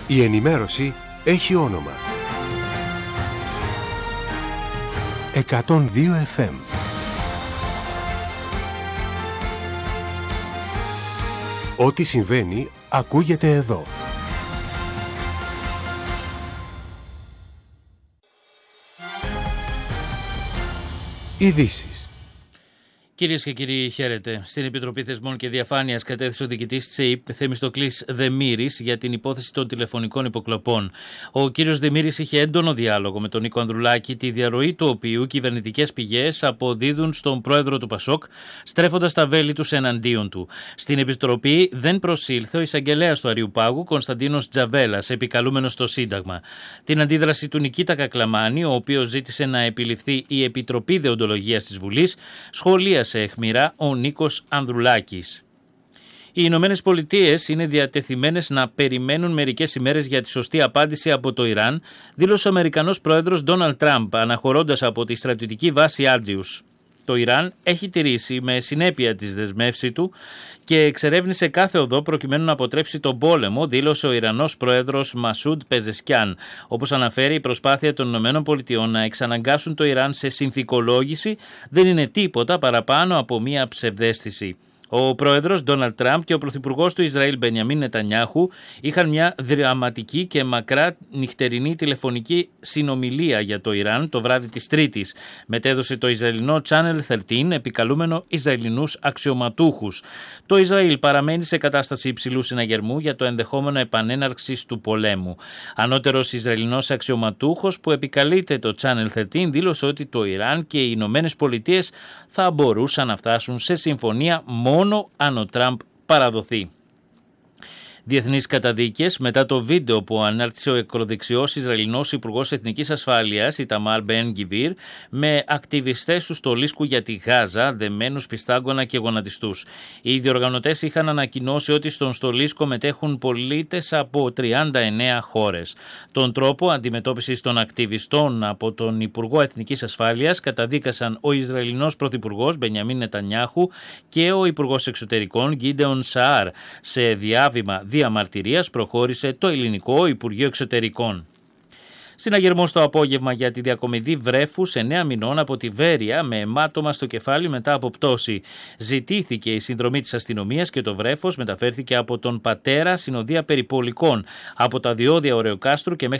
Η ενημέρωση έχει όνομα. 102 FM. Ό,τι συμβαίνει ακούγεται εδώ. Ειδήσεις. Κυρίες και κύριοι, χαίρετε. Στην Επιτροπή Θεσμών και Διαφάνειας κατέθεσε ο διοικητής της ΕΥΠ, Θεμιστοκλής Δεμήρης, για την υπόθεση των τηλεφωνικών υποκλοπών. Ο κύριος Δεμήρης είχε έντονο διάλογο με τον Νίκο Ανδρουλάκη, τη διαρροή του οποίου κυβερνητικές πηγές αποδίδουν στον πρόεδρο του Πασόκ, στρέφοντας τα βέλη τους εναντίον του. Στην Επιτροπή δεν προσήλθε ο εισαγγελέας του Αριουπάγου, Κωνσταντίνος Τζαβέλας, επικαλούμενος στο Σύνταγμα. Την αντίδραση του Νικήτα Κακλαμάνη, ο οποίος ζήτησε να επιληφθεί η Επιτροπή Δεοντολογίας της Βουλής, σχολίασε αιχμηρά ο Νίκος Ανδρουλάκης. Οι Ηνωμένες Πολιτείες είναι διατεθειμένες να περιμένουν μερικές ημέρες για τη σωστή απάντηση από το Ιράν, δήλωσε ο Αμερικανός πρόεδρος Ντόναλντ Τραμπ, αναχωρώντας από τη στρατιωτική βάση Άρντιους. Το Ιράν έχει τηρήσει με συνέπεια τις δεσμεύσεις του και εξερεύνησε κάθε οδό προκειμένου να αποτρέψει τον πόλεμο, δήλωσε ο Ιρανός πρόεδρος Μασούντ Πεζεσκιάν. Όπως αναφέρει, η προσπάθεια των ΗΠΑ να εξαναγκάσουν το Ιράν σε συνθηκολόγηση δεν είναι τίποτα παραπάνω από μία ψευδαίσθηση. Ο πρόεδρος Ντόναλντ Τραμπ και ο πρωθυπουργός του Ισραήλ Μπενιαμίν Νετανιάχου είχαν μια δραματική και μακρά νυχτερινή τηλεφωνική συνομιλία για το Ιράν το βράδυ της Τρίτης. Μετέδωσε το Ισραηλινό Channel 13 επικαλούμενο Ισραηλινούς αξιωματούχους. Το Ισραήλ παραμένει σε κατάσταση υψηλού συναγερμού για το ενδεχόμενο επανέναρξης του πολέμου. Ανώτερος Ισραηλινός αξιωματούχος που επικαλείται το Channel 13 δήλωσε ότι το Ιράν και οι Ηνωμένες Πολιτείες θα μπορούσαν να φτάσουν σε συμφωνία μόνο αν ο Τραμπ παραδοθεί. Διεθνείς καταδίκες μετά το βίντεο που ανάρτησε ο ακροδεξιός Ισραηλινός Υπουργός Εθνικής Ασφάλειας Ιταμάρ Μπεν Γκιβίρ με ακτιβιστές του στολίσκου για τη Γάζα, δεμένους πιστάγκωνα και γονατιστούς. Οι διοργανωτές είχαν ανακοινώσει ότι στον στολίσκο μετέχουν πολίτες από 39 χώρες. Τον τρόπο αντιμετώπισης των ακτιβιστών από τον Υπουργό Εθνικής Ασφάλειας καταδίκασαν ο Ισραηλινός Πρωθυπουργός Μπενιαμίν Νετανιάχου και ο Υπουργός Εξωτερικών Γκίντεον Σαάρ. Σε διάβημα διαμαρτυρίας προχώρησε το Ελληνικό Υπουργείο Εξωτερικών. Συναγερμό στο απόγευμα για τη διακομιδή βρέφους 9 μηνών από τη Βέρεια με αιμάτωμα στο κεφάλι μετά από πτώση. Ζητήθηκε η συνδρομή της αστυνομίας και το βρέφος μεταφέρθηκε από τον πατέρα συνοδεία περιπολικών από τα διόδια Ωρεοκάστρου και μέχρι